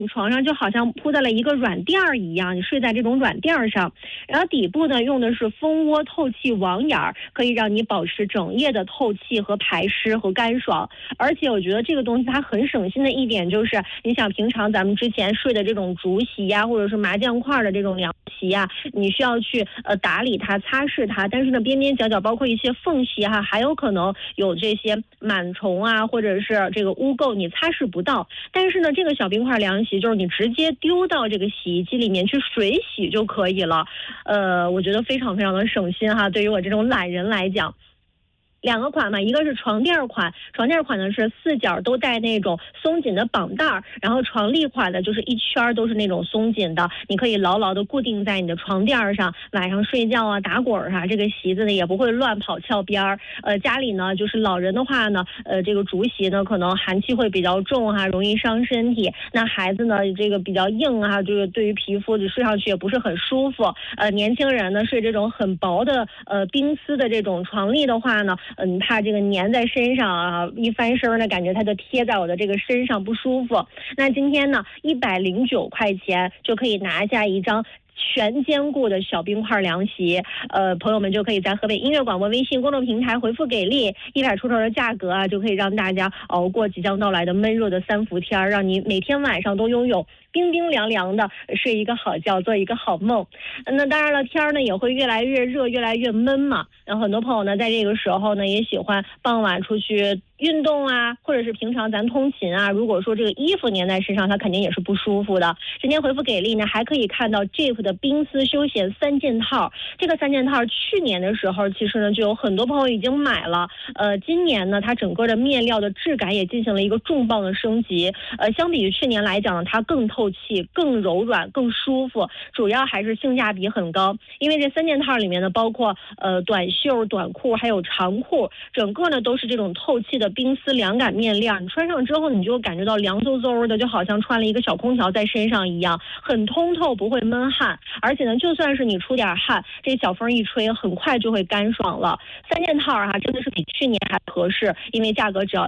你床上就好像铺在了一个软垫儿一样，你睡在这种软垫儿上，然后底部呢用的是蜂窝透气网眼儿，可以让你保持整夜的透气和排湿和干爽。而且我觉得这个东西它很省心的一点就是，你想平常咱们之前睡的这种竹席呀，或者是麻将块的这种凉席呀，你需要去打理它、擦拭它，但是呢边边角角包括一些缝隙哈，还有可能有这些螨虫啊，或者是这个污垢，你擦拭不到。但是呢，这个小冰块凉席就是你直接丢到这个洗衣机里面去水洗就可以了，我觉得非常非常的省心哈，对于我这种懒人来讲。两个款嘛，一个是床垫款，床垫款呢是4角都带那种松紧的绑带，然后床立款的就是一圈都是那种松紧的，你可以牢牢的固定在你的床垫上，晚上睡觉啊打滚啊，这个席子呢也不会乱跑翘边儿。家里呢就是老人的话呢，这个竹席呢可能寒气会比较重哈，容易伤身体。那孩子呢这个比较硬啊，这个对于皮肤就睡上去也不是很舒服。年轻人呢睡这种很薄的冰丝的这种床笠的话呢。怕这个粘在身上啊，一翻身呢，感觉它就贴在我的这个身上不舒服。那今天呢，109块钱就可以拿下一张全坚固的小冰块凉席。朋友们就可以在河北音乐广播微信公众平台回复给力，100出头的价格啊，就可以让大家熬过即将到来的闷热的3伏天，让你每天晚上都拥有冰冰凉凉的睡一个好觉，做一个好梦。那当然了，天呢也会越来越热，越来越闷嘛。然后很多朋友呢在这个时候呢也喜欢傍晚出去运动啊，或者是平常咱通勤啊，如果说这个衣服粘在身上，它肯定也是不舒服的。今天回复给力呢，还可以看到 Jeep 的冰丝休闲3件套。这个3件套去年的时候，其实呢就有很多朋友已经买了。今年呢，它整个的面料的质感也进行了一个重磅的升级。相比于去年来讲呢，它更透气、更柔软、更舒服，主要还是性价比很高。因为这3件套里面呢，包括短袖、短裤还有长裤，整个呢都是这种透气的冰丝凉感面料，你穿上之后你就感觉到凉飕飕的，就好像穿了一个小空调在身上一样，很通透，不会闷汗。而且呢，就算是你出点汗，这小风一吹，很快就会干爽了。3件套啊，真的是比去年还合适，因为价格只要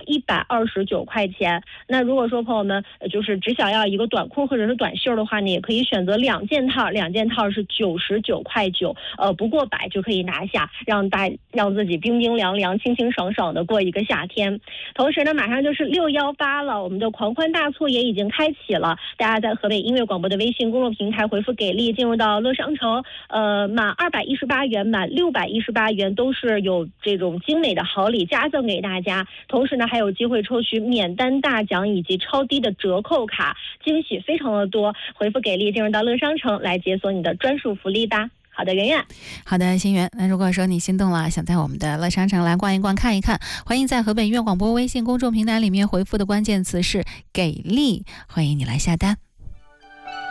129块钱。那如果说朋友们就是只想要一个短裤或者是短袖的话呢，也可以选择2件套，2件套是99块9，不过100就可以拿下，让自己冰冰凉凉、清清爽爽的过一个夏天。同时呢，马上就是618了，我们的狂欢大促也已经开启了。大家在河北音乐广播的微信公众平台回复给力，进入到乐商城，满218元、满618元都是有这种精美的好礼加赠给大家。同时呢，还有机会抽取免单大奖以及超低的折扣卡，惊喜非常的多。回复给力，进入到乐商城来解锁你的专属福利吧。好的，圆圆。 好的，心圆。那如果说你心动了，想在我们的乐商城来逛一逛、看一看，欢迎在河北音乐广播微信公众平台里面回复的关键词是“给力”，欢迎你来下单。